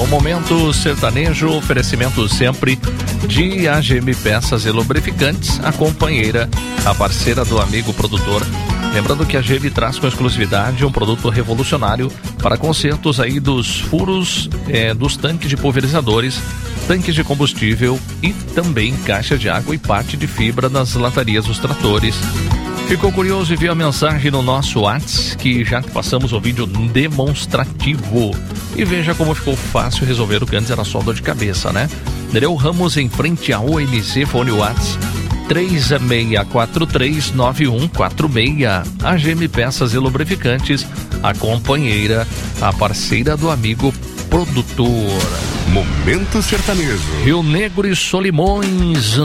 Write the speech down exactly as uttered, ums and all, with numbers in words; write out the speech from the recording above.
o Momento Sertanejo, oferecimento sempre de A G M Peças e Lubrificantes, a companheira, a parceira do amigo produtor. Lembrando que a G M traz com exclusividade um produto revolucionário para consertos aí dos furos é, dos tanques de pulverizadores, tanques de combustível e também caixa de água e parte de fibra nas latarias dos tratores. Ficou curioso e viu a mensagem no nosso WhatsApp, que já passamos o vídeo demonstrativo. E veja como ficou fácil resolver o que antes era só dor de cabeça, né? Nereu Ramos em frente à O M C, fone WhatsApp três seis quatro três nove um quatro seis. A G M Peças e Lubrificantes, a companheira, a parceira do amigo produtor. Momento Sertanejo. Rio Negro e Solimões.